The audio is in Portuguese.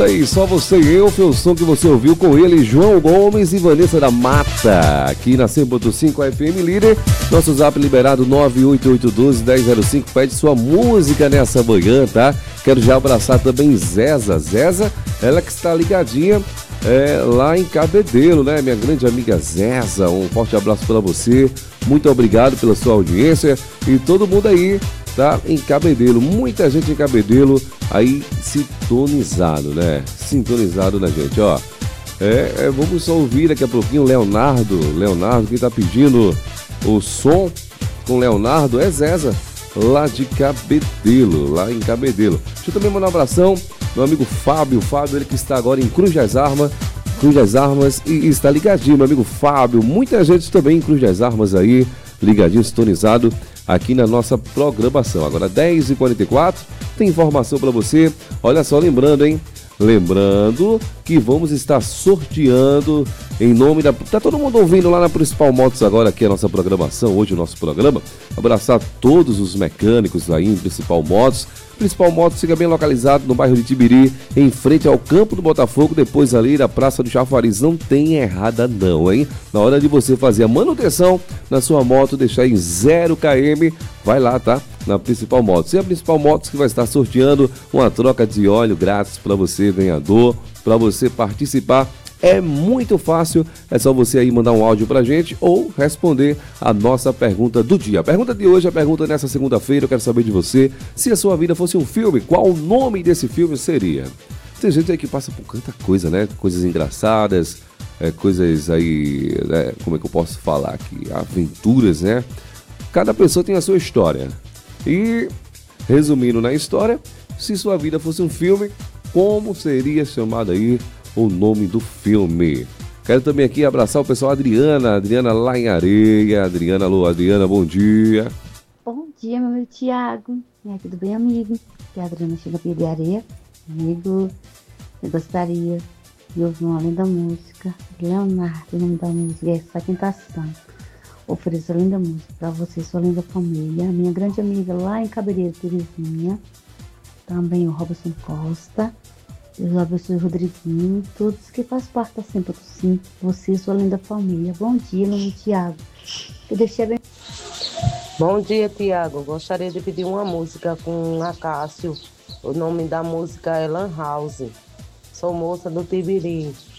aí, Só Você e Eu, foi o som que você ouviu com ele, João Gomes e Vanessa da Mata, aqui na 100.5 FM Líder. Nosso zap liberado 98812-1005, pede sua música nessa manhã, tá? Quero já abraçar também Zeza, ela que está ligadinha lá em Cabedelo, né? Minha grande amiga Zeza, um forte abraço para você, muito obrigado pela sua audiência e todo mundo aí, tá? Em Cabedelo, muita gente em Cabedelo aí sintonizado, né? Sintonizado na gente, ó. Vamos só ouvir daqui a pouquinho o Leonardo, quem tá pedindo o som com Leonardo é Zeza, lá de Cabedelo, lá em Cabedelo. Deixa eu também mandar um abração, meu amigo Fábio, ele que está agora em Cruz das Armas e está ligadinho, meu amigo Fábio, muita gente também em Cruz das Armas aí, ligadinho, sintonizado aqui na nossa programação. Agora 10h44, tem informação para você, olha só, lembrando que vamos estar sorteando em nome da... Tá todo mundo ouvindo lá na Principal Motos agora, aqui a nossa programação, hoje o nosso programa. Abraçar todos os mecânicos aí em Principal Motos. Principal Motos fica bem localizado no bairro de Tibiri, em frente ao campo do Botafogo, depois ali da Praça do Chafariz. Não tem errada não, hein? Na hora de você fazer a manutenção na sua moto, deixar em 0 km, vai lá, tá? Na Principal Motos. E a Principal Motos que vai estar sorteando uma troca de óleo grátis para você, ganhador, para você participar. É muito fácil, é só você aí mandar um áudio pra gente ou responder a nossa pergunta do dia. A pergunta de hoje, a pergunta nessa segunda-feira, eu quero saber de você, se a sua vida fosse um filme, qual o nome desse filme seria? Tem gente aí que passa por tanta coisa, né? Coisas engraçadas, coisas aí, como é que eu posso falar aqui? Aventuras, né? Cada pessoa tem a sua história. E, resumindo na história, se sua vida fosse um filme, como seria chamado aí o nome do filme? Quero também aqui abraçar o pessoal, Adriana lá em Areia. Alô, Adriana, bom dia. Bom dia, meu amigo Tiago. Tudo bem, amigo? Que a Adriana chega aqui de Areia. Amigo, eu gostaria de ouvir uma linda música. Leonardo, o nome da música é Essa Tentação. Ofereço a linda música para você, sua linda família. Minha grande amiga lá em Cabedelo, Terezinha. Também o Robson Costa. Deus abençoe o Rodriguinho, todos que fazem parte da 100.5, você e sua linda família. Bom dia, meu amigo Tiago. Que Deus te abençoe. Bom dia, Tiago. Gostaria de pedir uma música com Acácio. O nome da música é Lan House. Sou moça do Tibiri.